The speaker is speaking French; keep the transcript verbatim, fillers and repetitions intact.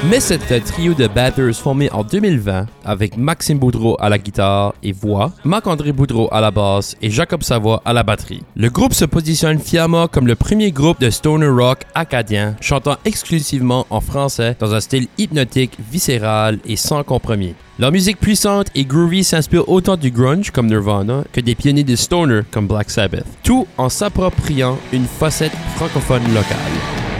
Mais c'est un trio de batters formé en deux mille vingt avec Maxime Boudreau à la guitare et voix, Marc-André Boudreau à la basse et Jacob Savoie à la batterie. Le groupe se positionne fièrement comme le premier groupe de stoner rock acadien chantant exclusivement en français dans un style hypnotique, viscéral et sans compromis. Leur musique puissante et groovy s'inspire autant du grunge comme Nirvana que des pionniers de stoner comme Black Sabbath, tout en s'appropriant une facette francophone locale.